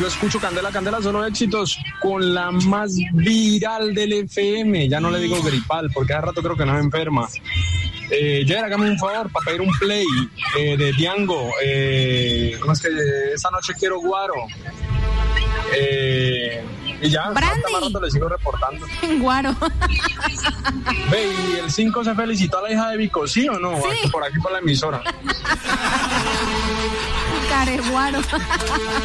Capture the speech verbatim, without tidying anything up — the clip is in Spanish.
lo escucho Candela, Candela, solo éxitos con la más viral del F M. Ya no le digo gripal, porque hace rato creo que no se enferma. Eh, Yer, hágame un favor para pedir un play eh, de Diango. Eh, ¿Cómo es que esta noche quiero guaro? Eh, y ya, más rato le sigo reportando. Guaro. Ve, ¿y el cinco se felicitó a la hija de Vico, sí o no? Sí. Aquí, por aquí por la emisora. Careguaro.